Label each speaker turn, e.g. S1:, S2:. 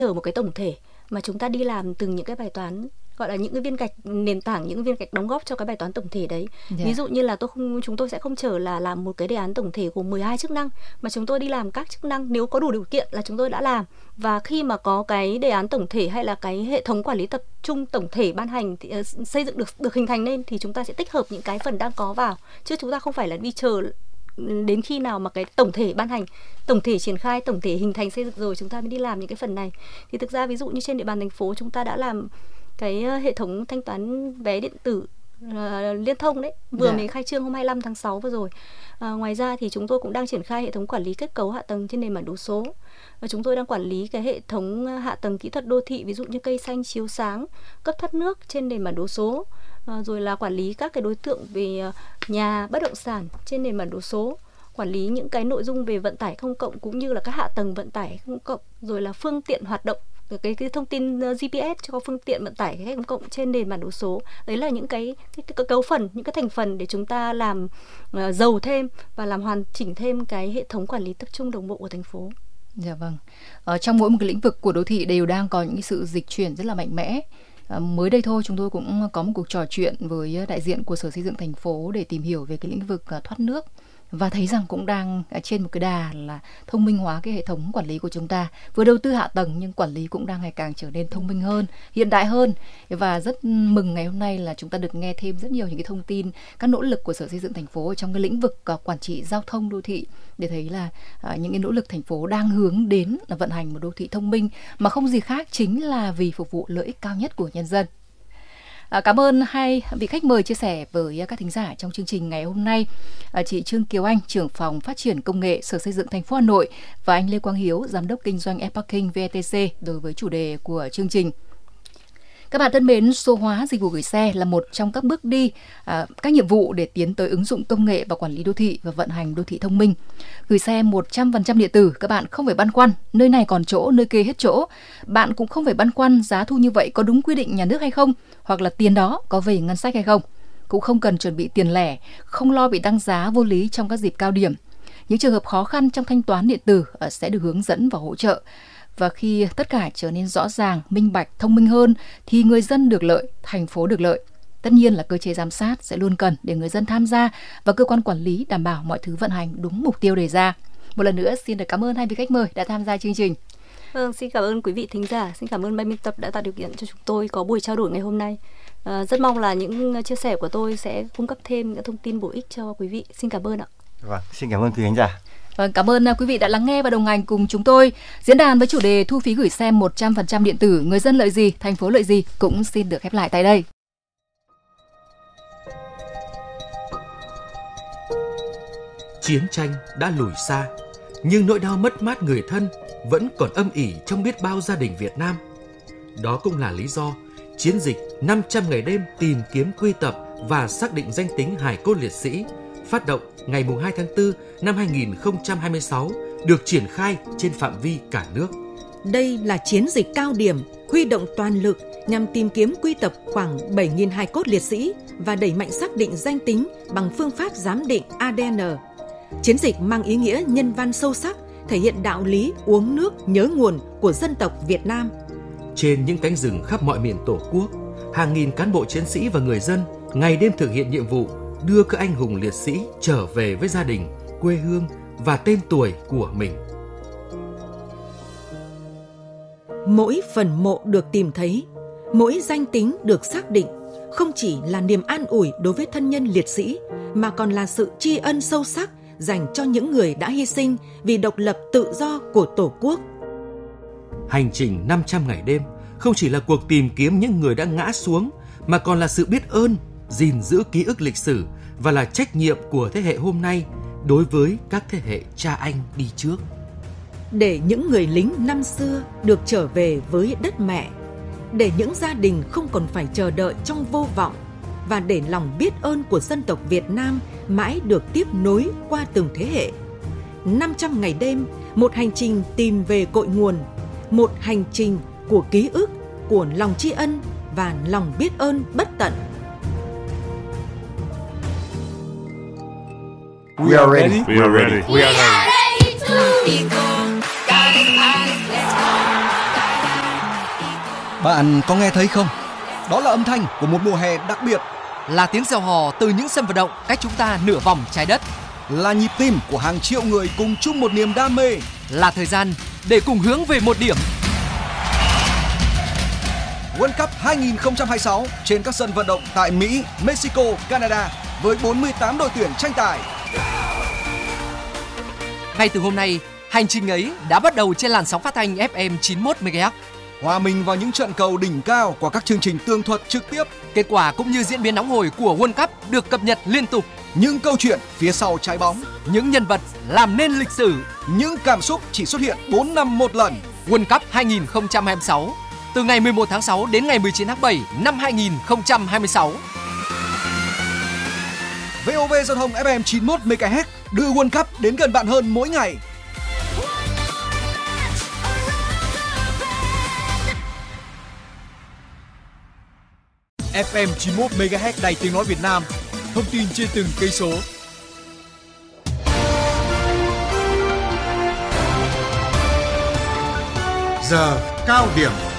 S1: ở một cái tổng thể mà chúng ta đi làm từng những cái bài toán, gọi là những cái viên gạch nền tảng, những viên gạch đóng góp cho cái bài toán tổng thể đấy. Ví dụ như là chúng tôi sẽ không chờ là làm một cái đề án tổng thể gồm 12 chức năng, mà chúng tôi đi làm các chức năng, nếu có đủ điều kiện là chúng tôi đã làm. Và khi mà có cái đề án tổng thể hay là cái hệ thống quản lý tập trung tổng thể ban hành thì, xây dựng được hình thành lên, thì chúng ta sẽ tích hợp những cái phần đang có vào, chứ chúng ta không phải là đi chờ đến khi nào mà cái tổng thể ban hành, tổng thể triển khai, tổng thể hình thành xây dựng rồi chúng ta mới đi làm những cái phần này. Thì thực ra ví dụ như trên địa bàn thành phố chúng ta đã làm cái hệ thống thanh toán vé điện tử liên thông đấy, vừa mới khai trương hôm 25 tháng 6 vừa rồi. Ngoài ra thì chúng tôi cũng đang triển khai hệ thống quản lý kết cấu hạ tầng trên nền bản đồ số. Và chúng tôi đang quản lý cái hệ thống hạ tầng kỹ thuật đô thị, ví dụ như cây xanh, chiếu sáng, cấp thoát nước trên nền bản đồ số. Rồi là quản lý các cái đối tượng về nhà, bất động sản trên nền bản đồ số, quản lý những cái nội dung về vận tải công cộng cũng như là các hạ tầng vận tải công cộng, rồi là phương tiện hoạt động, cái thông tin GPS cho phương tiện vận tải công cộng trên nền bản đồ số. Đấy là những cái cấu phần, những cái thành phần để chúng ta làm giàu thêm và làm hoàn chỉnh thêm cái hệ thống quản lý tập trung đồng bộ của thành phố.
S2: Dạ vâng. Trong mỗi một cái lĩnh vực của đô thị đều đang có những sự dịch chuyển rất là mạnh mẽ. Mới đây thôi chúng tôi cũng có một cuộc trò chuyện với đại diện của Sở Xây dựng thành phố để tìm hiểu về cái lĩnh vực thoát nước, và thấy rằng cũng đang trên một cái đà là thông minh hóa cái hệ thống quản lý của chúng ta. Vừa đầu tư hạ tầng nhưng quản lý cũng đang ngày càng trở nên thông minh hơn, hiện đại hơn. Và rất mừng ngày hôm nay là chúng ta được nghe thêm rất nhiều những cái thông tin, các nỗ lực của Sở Xây dựng thành phố trong cái lĩnh vực quản trị giao thông đô thị, để thấy là những cái nỗ lực thành phố đang hướng đến là vận hành một đô thị thông minh mà không gì khác chính là vì phục vụ lợi ích cao nhất của nhân dân. Cảm ơn hai vị khách mời chia sẻ với các thính giả trong chương trình ngày hôm nay. Chị Trương Kiều Anh, trưởng phòng phát triển công nghệ Sở Xây dựng thành phố Hà Nội, và anh Lê Quang Hiếu, giám đốc kinh doanh e-parking VTC đối với chủ đề của chương trình. Các bạn thân mến, số hóa dịch vụ gửi xe là một trong các bước đi, các nhiệm vụ để tiến tới ứng dụng công nghệ vào quản lý đô thị và vận hành đô thị thông minh. Gửi xe 100% điện tử, các bạn không phải băn khoăn nơi này còn chỗ, nơi kia hết chỗ. Bạn cũng không phải băn khoăn giá thu như vậy có đúng quy định nhà nước hay không, hoặc là tiền đó có về ngân sách hay không. Cũng không cần chuẩn bị tiền lẻ, không lo bị tăng giá vô lý trong các dịp cao điểm. Những trường hợp khó khăn trong thanh toán điện tử sẽ được hướng dẫn và hỗ trợ. Và khi tất cả trở nên rõ ràng, minh bạch, thông minh hơn thì người dân được lợi, thành phố được lợi. Tất nhiên là cơ chế giám sát sẽ luôn cần để người dân tham gia và cơ quan quản lý đảm bảo mọi thứ vận hành đúng mục tiêu đề ra. Một lần nữa xin được cảm ơn hai vị khách mời đã tham gia chương trình.
S1: Vâng, xin cảm ơn quý vị thính giả, xin cảm ơn ban biên tập đã tạo điều kiện cho chúng tôi có buổi trao đổi ngày hôm nay. Rất mong là những chia sẻ của tôi sẽ cung cấp thêm những thông tin bổ ích cho quý vị. Xin cảm ơn ạ.
S3: Vâng, xin cảm ơn quý khán giả.
S2: Vâng, cảm ơn quý vị đã lắng nghe và đồng hành cùng chúng tôi. Diễn đàn với chủ đề thu phí gửi xe 100% điện tử, người dân lợi gì, thành phố lợi gì cũng xin được khép lại tại đây.
S4: Chiến tranh đã lùi xa, nhưng nỗi đau mất mát người thân vẫn còn âm ỉ trong biết bao gia đình Việt Nam. Đó cũng là lý do chiến dịch 500 ngày đêm tìm kiếm, quy tập và xác định danh tính hài cốt liệt sĩ phát động ngày 2 tháng 4 năm 2026 được triển khai trên phạm vi cả nước.
S5: Đây là chiến dịch cao điểm, huy động toàn lực nhằm tìm kiếm, quy tập khoảng 7.000 hài cốt liệt sĩ và đẩy mạnh xác định danh tính bằng phương pháp giám định ADN. Chiến dịch mang ý nghĩa nhân văn sâu sắc, thể hiện đạo lý uống nước nhớ nguồn của dân tộc Việt Nam.
S4: Trên những cánh rừng khắp mọi miền Tổ quốc, hàng nghìn cán bộ chiến sĩ và người dân ngày đêm thực hiện nhiệm vụ đưa các anh hùng liệt sĩ trở về với gia đình, quê hương và tên tuổi của mình.
S5: Mỗi phần mộ được tìm thấy, mỗi danh tính được xác định không chỉ là niềm an ủi đối với thân nhân liệt sĩ, mà còn là sự tri ân sâu sắc dành cho những người đã hy sinh vì độc lập tự do của Tổ quốc.
S4: Hành trình 500 ngày đêm không chỉ là cuộc tìm kiếm những người đã ngã xuống, mà còn là sự biết ơn, gìn giữ ký ức lịch sử và là trách nhiệm của thế hệ hôm nay đối với các thế hệ cha anh đi trước.
S5: Để những người lính năm xưa được trở về với đất mẹ, để những gia đình không còn phải chờ đợi trong vô vọng, và để lòng biết ơn của dân tộc Việt Nam mãi được tiếp nối qua từng thế hệ. 500 ngày đêm, một hành trình tìm về cội nguồn, một hành trình của ký ức, của lòng tri ân và lòng biết ơn bất tận.
S3: We are ready.
S6: We are ready.
S3: We are ready.
S7: to be gone. God is honest, let's go.
S6: Bạn có nghe thấy không? Đó là âm thanh của một mùa hè đặc biệt.
S7: Là tiếng reo hò từ những sân vận động cách chúng ta nửa vòng trái đất.
S6: Là nhịp tim của hàng triệu người cùng chung một niềm đam mê.
S7: Là thời gian để cùng hướng về một điểm.
S6: World Cup 2026 trên các sân vận động tại Mỹ, Mexico, Canada với 48 đội tuyển tranh tài.
S7: Ngay từ hôm nay, hành trình ấy đã bắt đầu trên làn sóng phát thanh FM 91 MHz.
S6: Hòa mình vào những trận cầu đỉnh cao qua các chương trình tường thuật trực tiếp.
S7: Kết quả cũng như diễn biến nóng hổi của World Cup được cập nhật liên tục.
S6: Những câu chuyện phía sau trái bóng,
S7: những nhân vật làm nên lịch sử,
S6: những cảm xúc chỉ xuất hiện 4 năm một lần.
S7: World Cup 2026 từ ngày 11 tháng 6 đến ngày 19 tháng 7 năm 2026.
S6: VOV Giao thông FM 91 MHz đưa World Cup đến gần bạn hơn mỗi ngày.
S8: FM 91 MHz Đài Tiếng nói Việt Nam. Thông tin trên từng cây số.
S9: Giờ cao điểm.